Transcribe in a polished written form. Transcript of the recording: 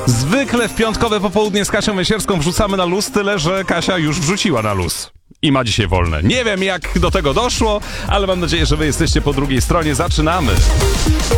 Zwykle w piątkowe popołudnie z Kasią Węsierską wrzucamy na luz, tyle że Kasia już wrzuciła na luz. I ma dzisiaj wolne. Nie wiem, jak do tego doszło, ale mam nadzieję, że wy jesteście po drugiej stronie. Zaczynamy!